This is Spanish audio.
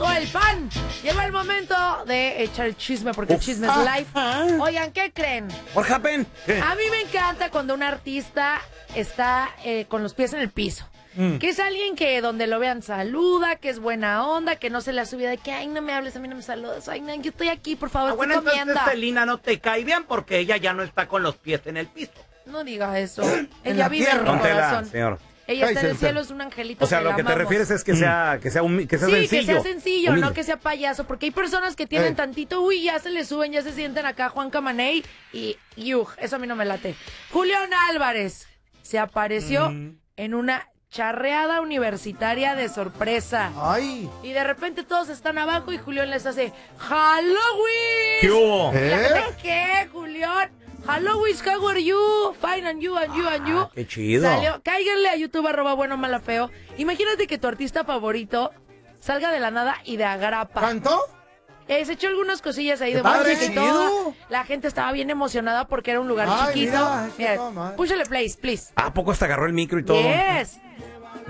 o el pan. Llegó el momento de echar el chisme porque el chisme es live. Oigan, ¿qué creen? What happened? A mí me encanta cuando un artista está con los pies en el piso. Que es alguien que donde lo vean saluda, que es buena onda, que no se le ha subido de que, ay, no me hables, a mí no me saludas, ay, no, yo estoy aquí, por favor, Bueno, estoy comiendo. entonces Celina no te cae bien porque ella ya no está con los pies en el piso. No diga eso. En Ella la vive en tierra. mi Don Tela, corazón. señor. Ella está en el Cállese, cielo, es un angelito. O sea, que lo la que te amamos. refieres es que sea, que sea Sí, sencillo. que sea sencillo, Humilde. no que sea payaso, porque hay personas que tienen tantito, uy, ya se le suben, ya se sienten acá Juan Camaney y eso a mí no me late. Julián Álvarez se apareció en una charreada universitaria de sorpresa. Ay. Y de repente todos están abajo y Julián les hace ¡Halloween! ¿Qué hubo? Y la gente, ¿qué, Julián? Halloween, how are you? Fine, and you, and you, and you. Qué chido. Salió, cáiganle a YouTube @bueno-mala-feo. Imagínate que tu artista favorito salga de la nada y de agrapa. ¿Cantó? Se echó algunas cosillas ahí ¡Qué de padre! música y ¡Chido! todo. La gente estaba bien emocionada porque era un lugar Ay, chiquito. mira, es que Mira, toda madre. púchale please. ¿A poco hasta agarró el micro y todo? Yes.